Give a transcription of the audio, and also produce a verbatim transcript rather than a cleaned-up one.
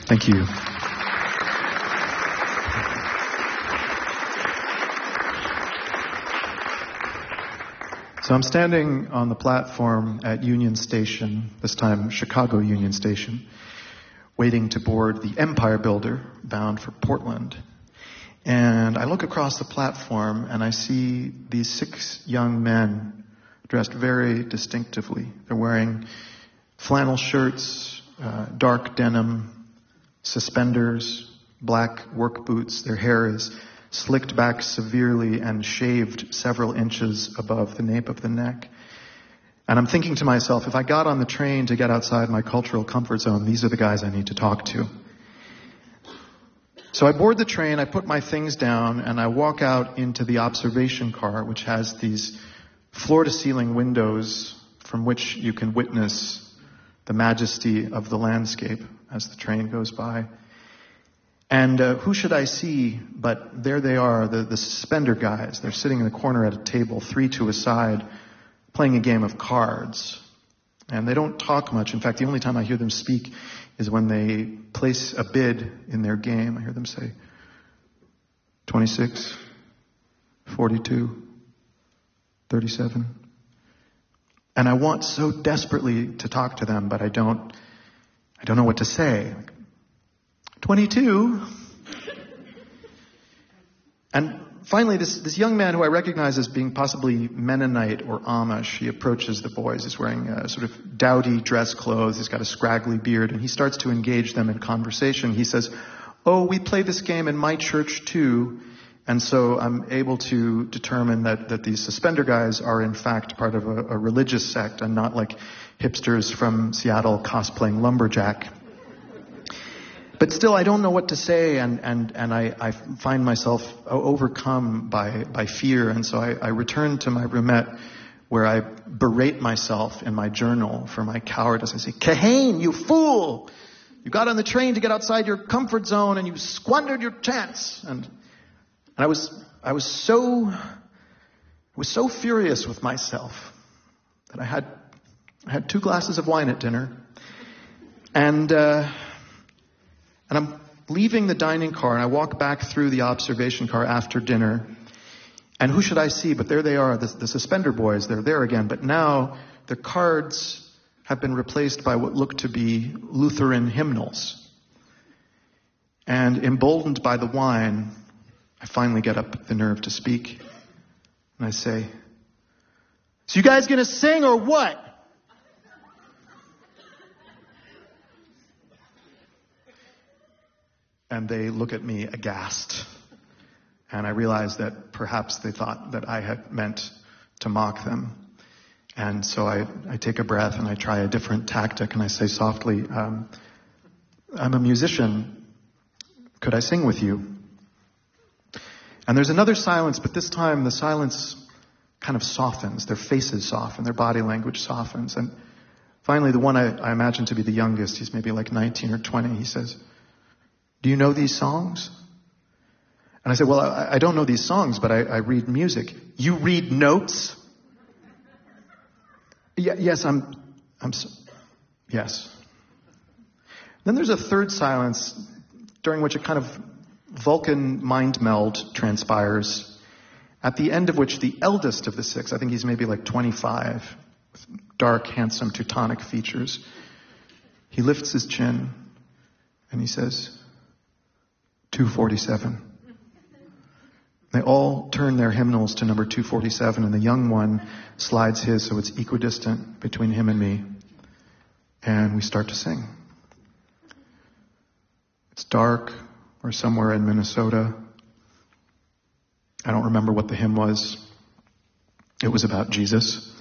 Thank you. So I'm standing on the platform at Union Station, this time Chicago Union Station, waiting to board the Empire Builder bound for Portland. And I look across the platform and I see these six young men dressed very distinctively. They're wearing flannel shirts, uh, dark denim, suspenders, black work boots. Their hair is slicked back severely and shaved several inches above the nape of the neck. And I'm thinking to myself, if I got on the train to get outside my cultural comfort zone, these are the guys I need to talk to. So I board the train, I put my things down, and I walk out into the observation car, which has these floor-to-ceiling windows from which you can witness the majesty of the landscape as the train goes by. And uh, who should I see but there they are, the, the suspender guys. They're sitting in the corner at a table, three to a side, playing a game of cards. And they don't talk much. In fact, the only time I hear them speak is when they place a bid in their game. I hear them say, twenty-six, forty-two, thirty-seven. And I want so desperately to talk to them, but I don't, I don't know what to say. twenty-two. And finally, this, this young man who I recognize as being possibly Mennonite or Amish, he approaches the boys. He's wearing a sort of dowdy dress clothes. He's got a scraggly beard, and he starts to engage them in conversation. He says, oh, we play this game in my church too. And so I'm able to determine that, that these suspender guys are in fact part of a, a religious sect and not like hipsters from Seattle cosplaying lumberjack. But still, I don't know what to say, and, and, and I, I find myself overcome by, by fear. And so I, I return to my roomette where I berate myself in my journal for my cowardice. I say, Kahane, you fool! You got on the train to get outside your comfort zone and you squandered your chance. And, and I was, I was so, I was so furious with myself that I had, I had two glasses of wine at dinner. And, uh, And I'm leaving the dining car, and I walk back through the observation car after dinner. And who should I see? But there they are, the, the suspender boys. They're there again. But now the cards have been replaced by what look to be Lutheran hymnals. And emboldened by the wine, I finally get up the nerve to speak. And I say, so you guys going to sing or what? And they look at me aghast. And I realize that perhaps they thought that I had meant to mock them. And so I, I take a breath and I try a different tactic and I say softly, um, I'm a musician. Could I sing with you? And there's another silence, but this time the silence kind of softens. Their faces soften, their body language softens. And finally, the one I, I imagine to be the youngest, he's maybe like nineteen or twenty, he says, do you know these songs? And I said, well, I, I don't know these songs, but I, I read music. You read notes? Yeah, yes, I'm, I'm, so, yes. Then there's a third silence during which a kind of Vulcan mind meld transpires, at the end of which the eldest of the six, I think he's maybe like twenty-five, with dark, handsome, Teutonic features, he lifts his chin and he says, two forty-seven. They all turn their hymnals to number two forty-seven, and the young one slides his so it's equidistant between him and me. And we start to sing. It's dark. We're somewhere in Minnesota. I don't remember what the hymn was. It was about Jesus.